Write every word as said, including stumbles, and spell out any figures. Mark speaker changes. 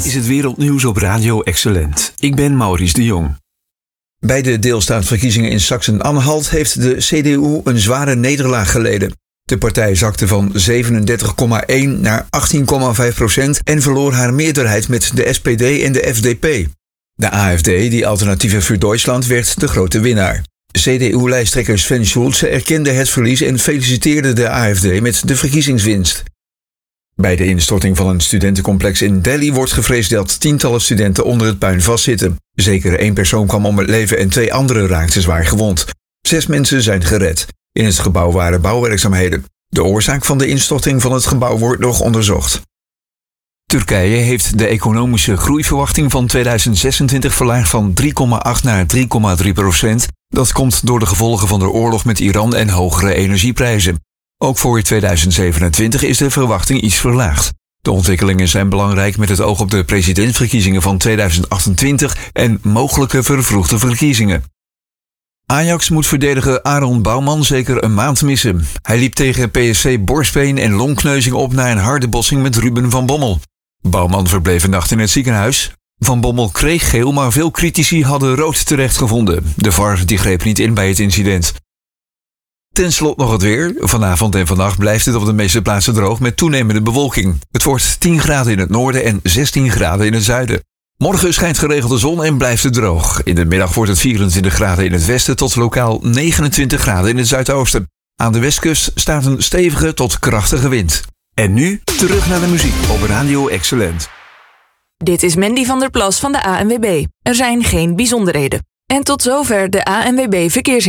Speaker 1: Dit is het wereldnieuws op Radio Excellent. Ik ben Maurice de Jong. Bij de deelstaatverkiezingen in Sachsen-Anhalt heeft de C D U een zware nederlaag geleden. De partij zakte van zevenendertig komma één naar achttien komma vijf procent en verloor haar meerderheid met de S P D en de F D P. De A F D, die Alternatieven für Deutschland, werd de grote winnaar. C D U-lijsttrekker Sven Schulze erkende het verlies en feliciteerde de A F D met de verkiezingswinst. Bij de instorting van een studentencomplex in Delhi wordt gevreesd dat tientallen studenten onder het puin vastzitten. Zeker één persoon kwam om het leven en twee anderen raakten zwaar gewond. Zes mensen zijn gered. In het gebouw waren bouwwerkzaamheden. De oorzaak van de instorting van het gebouw wordt nog onderzocht. Turkije heeft de economische groeiverwachting van tweeduizend zesentwintig verlaagd van drie komma acht naar drie komma drie procent. Dat komt door de gevolgen van de oorlog met Iran en hogere energieprijzen. Ook voor tweeduizend zevenentwintig is de verwachting iets verlaagd. De ontwikkelingen zijn belangrijk met het oog op de presidentsverkiezingen van tweeduizend achtentwintig en mogelijke vervroegde verkiezingen. Ajax moet verdediger Aaron Bouwman zeker een maand missen. Hij liep tegen P S V borstbeen en longkneuzing op na een harde botsing met Ruben van Bommel. Bouwman verbleef een nacht in het ziekenhuis. Van Bommel kreeg geel, maar veel critici hadden rood terechtgevonden. De V A R die greep niet in bij het incident. Ten slotte nog het weer. Vanavond en vannacht blijft het op de meeste plaatsen droog met toenemende bewolking. Het wordt tien graden in het noorden en zestien graden in het zuiden. Morgen schijnt geregeld de zon en blijft het droog. In de middag wordt het vierentwintig graden in het westen tot lokaal negenentwintig graden in het zuidoosten. Aan de westkust staat een stevige tot krachtige wind. En nu terug naar de muziek op Radio Excellent.
Speaker 2: Dit is Mandy van der Plas van de A N W B. Er zijn geen bijzonderheden. En tot zover de A N W B verkeersinformatie.